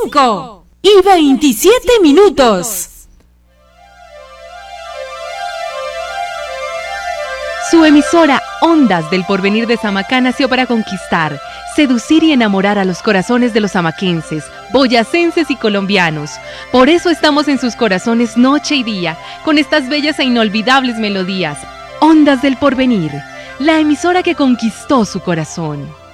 5:27. Su emisora Ondas del Porvenir de Samacá nació para conquistar, seducir y enamorar a los corazones de los samaquenses, boyacenses y colombianos. Por eso estamos en sus corazones noche y día, con estas bellas e inolvidables melodías. Ondas del Porvenir, la emisora que conquistó su corazón.